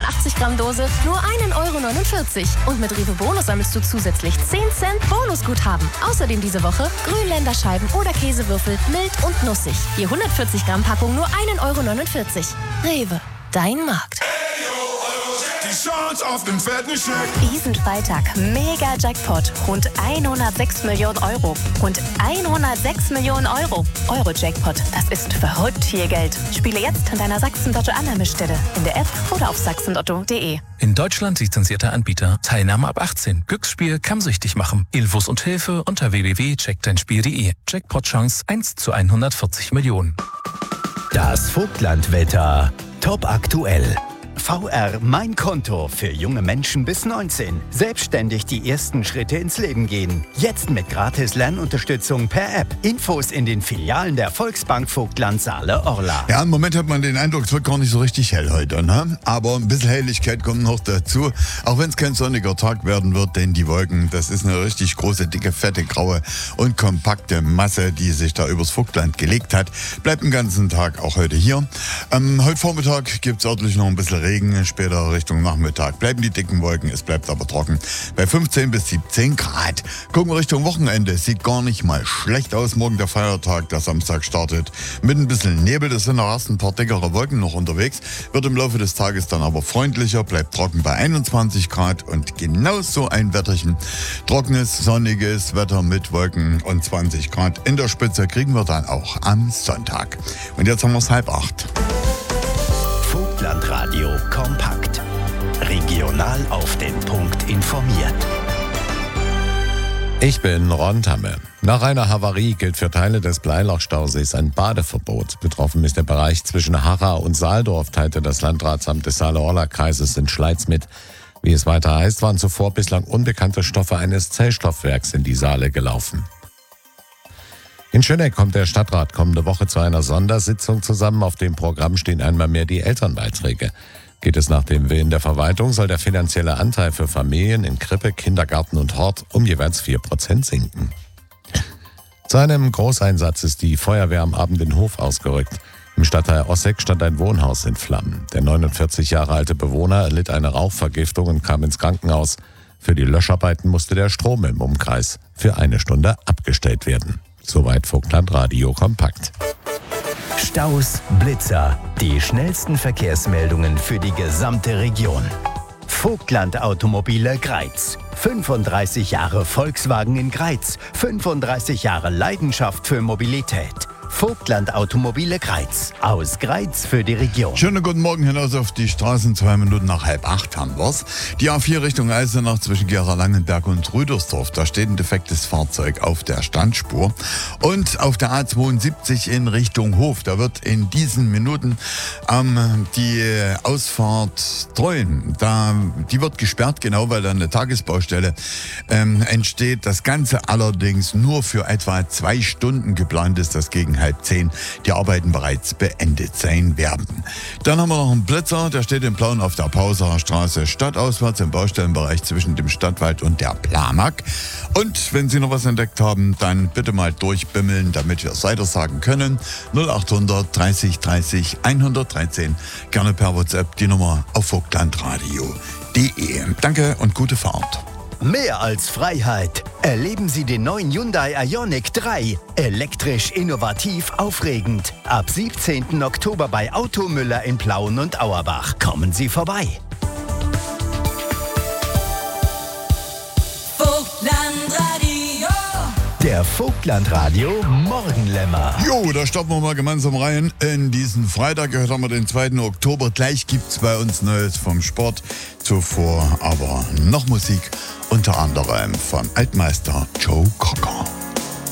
180 Gramm Dose nur 1,49 €. Und mit Rewe Bonus sammelst du zusätzlich 10 Cent Bonusguthaben. Außerdem diese Woche Grünländerscheiben oder Käsewürfel, mild und nussig. Je 140 Gramm Packung nur 1,49 €. Rewe, dein Markt. Die Chance auf den fetten Scheck. Diesen Freitag mega Jackpot. Rund 106 Millionen Euro. Rund 106 Millionen Euro. Euro-Jackpot. Das ist verrückt viel Geld. Spiele jetzt an deiner Sachsen-Lotto-Annahmestelle. In der App oder auf sachsenlotto.de. In Deutschland lizenzierter Anbieter. Teilnahme ab 18. Glücksspiel kann süchtig machen. Infos und Hilfe unter www.checkdeinspiel.de. Jackpot-Chance 1 zu 140 Millionen. Das Vogtlandwetter. Top aktuell. VR Mein Konto für junge Menschen bis 19. Selbstständig die ersten Schritte ins Leben gehen. Jetzt mit gratis Lernunterstützung per App. Infos in den Filialen der Volksbank Vogtland Saale-Orla. Ja, im Moment hat man den Eindruck, es wird gar nicht so richtig hell heute, ne? Aber ein bisschen Helligkeit kommt noch dazu. Auch wenn es kein sonniger Tag werden wird, denn die Wolken, das ist eine richtig große, dicke, fette, graue und kompakte Masse, die sich da übers Vogtland gelegt hat. Bleibt den ganzen Tag auch heute hier. Heute Vormittag gibt es örtlich noch ein bisschen Regen, später Richtung Nachmittag bleiben die dicken Wolken, es bleibt aber trocken. Bei 15 bis 17 Grad. Gucken wir Richtung Wochenende, sieht gar nicht mal schlecht aus. Morgen der Feiertag, der Samstag startet mit ein bisschen Nebel, das sind noch erst ein paar dickere Wolken noch unterwegs. Wird im Laufe des Tages dann aber freundlicher, bleibt trocken bei 21 Grad und genau so ein Wetterchen. Trockenes, sonniges Wetter mit Wolken und 20 Grad in der Spitze kriegen wir dann auch am Sonntag. Und jetzt haben wir es 7:30. Vogtlandradio kompakt. Regional auf den Punkt informiert. Ich bin Ron Tamme. Nach einer Havarie gilt für Teile des Bleiloch-Stausees ein Badeverbot. Betroffen ist der Bereich zwischen Harra und Saaldorf, teilte das Landratsamt des Saale-Orla-Kreises in Schleiz mit. Wie es weiter heißt, waren zuvor bislang unbekannte Stoffe eines Zellstoffwerks in die Saale gelaufen. In Schöneck kommt der Stadtrat kommende Woche zu einer Sondersitzung zusammen. Auf dem Programm stehen einmal mehr die Elternbeiträge. Geht es nach dem Willen der Verwaltung, soll der finanzielle Anteil für Familien in Krippe, Kindergarten und Hort um jeweils 4% sinken. Zu einem Großeinsatz ist die Feuerwehr am Abend in Hof ausgerückt. Im Stadtteil Osseck stand ein Wohnhaus in Flammen. Der 49 Jahre alte Bewohner erlitt eine Rauchvergiftung und kam ins Krankenhaus. Für die Löscharbeiten musste der Strom im Umkreis für 1 Stunde abgestellt werden. Soweit Vogtlandradio kompakt. Staus, Blitzer, die schnellsten Verkehrsmeldungen für die gesamte Region. Vogtland Automobile Greiz. 35 Jahre Volkswagen in Greiz. 35 Jahre Leidenschaft für Mobilität. Vogtland Automobile Greiz. Aus Greiz für die Region. Schönen guten Morgen hinaus auf die Straßen. 2 Minuten nach 7:30 haben wir's. Die A4 Richtung Eisenach zwischen Gera-Langenberg und Rüdersdorf. Da steht ein defektes Fahrzeug auf der Standspur. Und auf der A72 in Richtung Hof. Da wird in diesen Minuten die Ausfahrt Treuen. Die wird gesperrt, genau, weil da eine Tagesbaustelle entsteht. Das Ganze allerdings nur für etwa 2 Stunden geplant ist, das gegen 9:30 die Arbeiten bereits beendet sein werden. Dann haben wir noch einen Blitzer, der steht in Plauen auf der Pausacher Straße stadtauswärts im Baustellenbereich zwischen dem Stadtwald und der Plamag. Und wenn Sie noch was entdeckt haben, dann bitte mal durchbimmeln, damit wir es weiter sagen können. 0800 30 30 113. Gerne per WhatsApp die Nummer auf vogtlandradio.de. Danke und gute Fahrt. Mehr als Freiheit. Erleben Sie den neuen Hyundai Ioniq 3. Elektrisch, innovativ, aufregend. Ab 17. Oktober bei Automüller in Plauen und Auerbach. Kommen Sie vorbei. Vogtlandradio. Der Vogtlandradio Morgenlämmer. Jo, da starten wir mal gemeinsam rein in diesen Freitag. Heute haben wir den 2. Oktober. Gleich gibt's bei uns Neues vom Sport. Zuvor aber noch Musik. Unter anderem von Altmeister Joe Cocker.